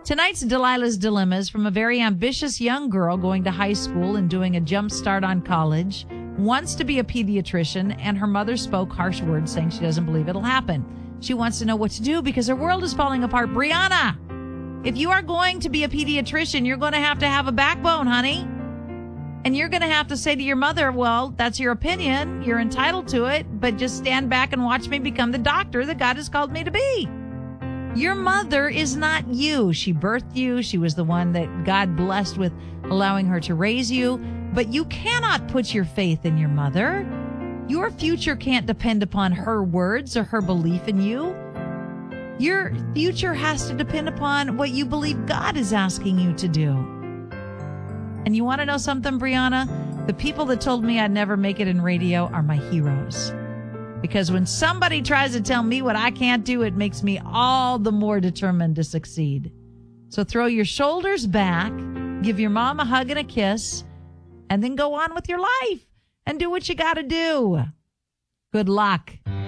Tonight's Delilah's Dilemma is from a very ambitious young girl going to high school and doing a jump start on college, wants to be a pediatrician, and her mother spoke harsh words saying she doesn't believe it'll happen. She wants to know what to do because her world is falling apart. Brianna, if you are going to be a pediatrician, you're going to have a backbone, honey. And you're going to have to say to your mother, well, that's your opinion. You're entitled to it, but just stand back and watch me become the doctor that God has called me to be. Your mother is not you. She birthed you. She was the one that God blessed with allowing her to raise you. But you cannot put your faith in your mother. Your future can't depend upon her words or her belief in you. Your future has to depend upon what you believe God is asking you to do. And you want to know something, Brianna? The people that told me I'd never make it in radio are my heroes. Because when somebody tries to tell me what I can't do, it makes me all the more determined to succeed. So throw your shoulders back, give your mom a hug and a kiss, and then go on with your life and do what you got to do. Good luck.